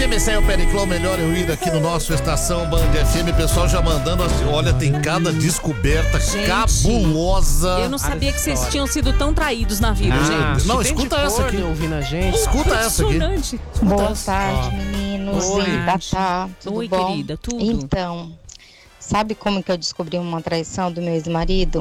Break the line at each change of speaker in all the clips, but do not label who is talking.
Michel Periclão, melhor eu ir aqui no nosso Estação Band FM. Pessoal já mandando assim, olha, tem cada descoberta cabulosa.
Eu não sabia que vocês tinham sido tão traídos na vida, gente.
Não, escuta essa aqui.
Ouvindo a gente.
Escuta essa aqui.
Boa tarde, meninos.
Oi,
Tatá, tudo
Oi,
bom?
querida, tudo.
Então, sabe como que eu descobri uma traição do meu ex-marido?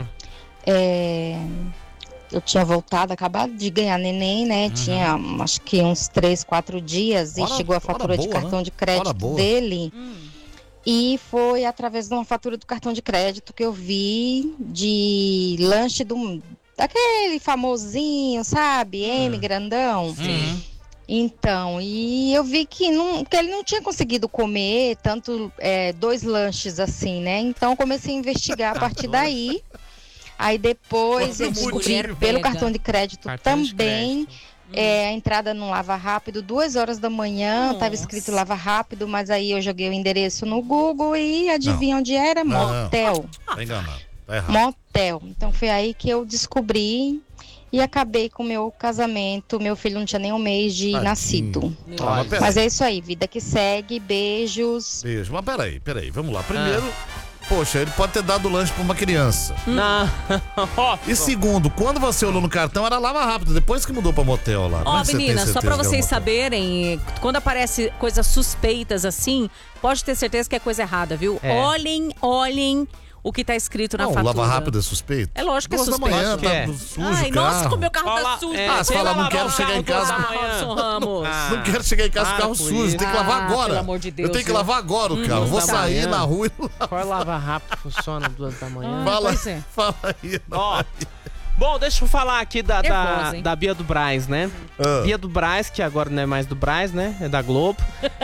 Eu tinha voltado, acabado de ganhar neném, né? Tinha acho que uns 3, 4 dias e chegou a fatura de cartão de crédito dele. E foi através de uma fatura do cartão de crédito que eu vi de lanche daquele famosinho, sabe? M grandão.
Sim.
Então, e eu vi que ele não tinha conseguido comer tanto 2 lanches assim, né? Então eu comecei a investigar a partir daí. Aí depois eu descobri pelo cartão de crédito também. A entrada no Lava Rápido, 2 horas da manhã, estava escrito Lava Rápido, mas aí eu joguei o endereço no Google e adivinha onde era? Motel.
Tá enganado, tá errado.
Motel. Então foi aí que eu descobri e acabei com o meu casamento. Meu filho não tinha nem um mês de nascido. Mas é isso aí, vida que segue, beijos.
Beijo, mas peraí, vamos lá. Primeiro, poxa, ele pode ter dado lanche pra uma criança.
Não.
E segundo, quando você olhou no cartão, era Lava Rápido, depois que mudou pra motel lá.
Ó, meninas, só pra vocês saberem, quando aparece coisas suspeitas assim, pode ter certeza que é coisa errada, viu? Olhem o que tá escrito na fatura.
O Lava Rápido é suspeito?
É lógico que é
2 da
suspeito.
manhã, tá sujo.
Ai, nossa, como meu carro tá sujo.
Você fala, não quero chegar em casa. Não quero chegar em casa com o carro sujo. Tem que lavar agora.
Pelo amor de Deus.
Eu tenho que lavar agora o carro. Vou sair na rua e lavar.
Qual Lava Rápido funciona 2 da manhã?
Fala aí.
Ó. Bom, deixa eu falar aqui da Bia do Brás, né? Bia do Brás, que agora não é mais do Brás, né? É da Globo.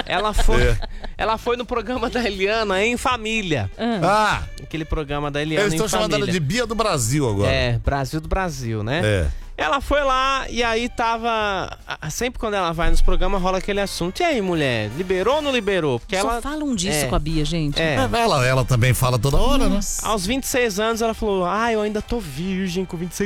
Ela foi no programa da Eliana Em Família. Aquele programa da Eliana Em Família.
Eles estão chamando ela de Bia do Brasil agora.
Brasil do Brasil, né? Ela foi lá e aí tava... Sempre quando ela vai nos programas rola aquele assunto. E aí, mulher, liberou ou não liberou? Porque
Só
ela
falam disso com a Bia, gente.
Ela também fala toda hora, né?
Aos 26 anos ela falou, eu ainda tô virgem com 26